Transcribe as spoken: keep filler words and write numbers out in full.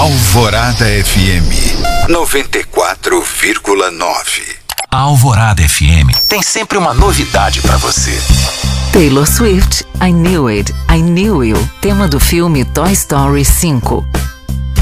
Alvorada F M noventa e quatro vírgula nove. A Alvorada F M tem sempre uma novidade pra você. Taylor Swift, I Knew It, I Knew You, tema do filme Toy Story cinco.